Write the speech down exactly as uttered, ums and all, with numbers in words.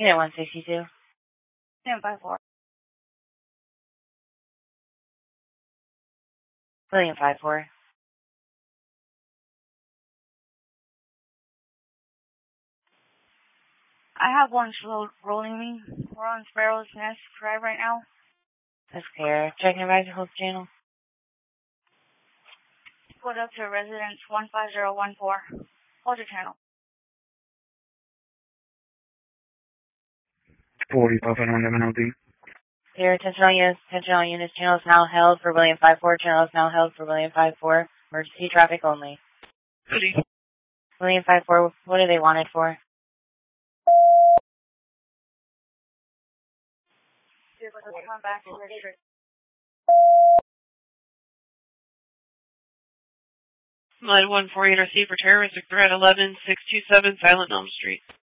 Unit one sixty-two. Unit five four. William five four. I have one slow rolling me. We're on Sparrow's Nest Drive right now. That's clear. Checking advisor host channel. Put up to residence one five zero one four. Hold your channel. forty-five one M L D. Clear. Attention all units. Attention all units. Channel is now held for William five four. Channel is now held for William five four. Emergency traffic only. Ready. William five four, what do they want it for? Come back to register. Line one four eight, receive for terroristic threat eleven six two seven Silent Elm Street.